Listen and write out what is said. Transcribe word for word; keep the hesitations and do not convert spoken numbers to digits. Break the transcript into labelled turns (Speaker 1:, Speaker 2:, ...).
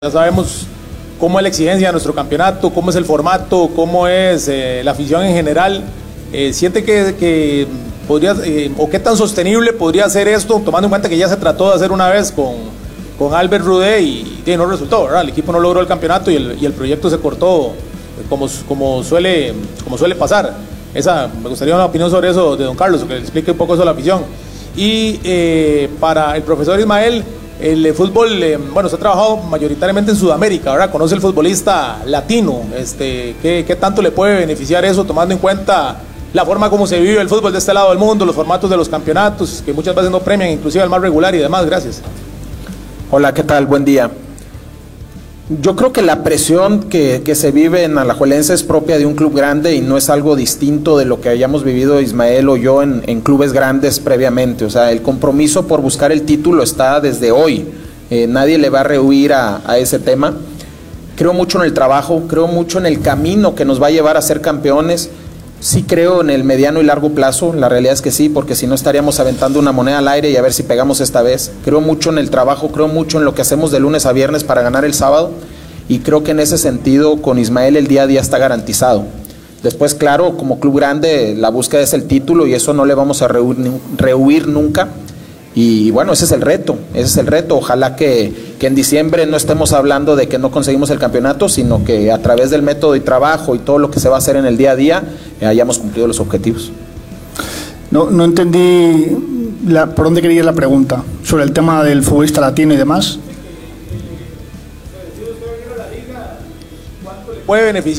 Speaker 1: Ya sabemos cómo es la exigencia de nuestro campeonato, cómo es el formato, cómo es eh, la afición en general. Eh, ¿Siente que, que podría, eh, o qué tan sostenible podría ser esto, tomando en cuenta que ya se trató de hacer una vez con, con Albert Rudé y, y no resultó, ¿verdad? El equipo no logró el campeonato y el, y el proyecto se cortó como, como, suele, como suele pasar? Esa, me gustaría una opinión sobre eso de don Carlos, que le explique un poco eso a la afición. Y eh, para el profesor Ismael, el fútbol, eh, bueno, se ha trabajado mayoritariamente en Sudamérica, ¿verdad? Conoce el futbolista latino, este, ¿qué, qué tanto le puede beneficiar eso, tomando en cuenta la forma como se vive el fútbol de este lado del mundo, los formatos de los campeonatos, que muchas veces no premian, inclusive al más regular y demás? Gracias.
Speaker 2: Hola, ¿qué tal? Buen día. Yo creo que la presión que, que se vive en Alajuelense es propia de un club grande y no es algo distinto de lo que hayamos vivido Ismael o yo en, en clubes grandes previamente. O sea, el compromiso por buscar el título está desde hoy. Eh, nadie le va a rehuir a, a ese tema. Creo mucho en el trabajo, creo mucho en el camino que nos va a llevar a ser campeones. Sí creo en el mediano y largo plazo, la realidad es que sí, porque si no estaríamos aventando una moneda al aire y a ver si pegamos esta vez. Creo mucho en el trabajo, creo mucho en lo que hacemos de lunes a viernes para ganar el sábado y creo que en ese sentido con Ismael el día a día está garantizado. Después, claro, como club grande la búsqueda es el título y eso no le vamos a rehuir, rehuir nunca. Y bueno, ese es el reto, ese es el reto. Ojalá que, que en diciembre no estemos hablando de que no conseguimos el campeonato, sino que a través del método y trabajo y todo lo que se va a hacer en el día a día, eh, hayamos cumplido los objetivos.
Speaker 3: No, no entendí la, por dónde quería ir la pregunta, sobre el tema del futbolista latino y demás.
Speaker 1: ¿Puede beneficiar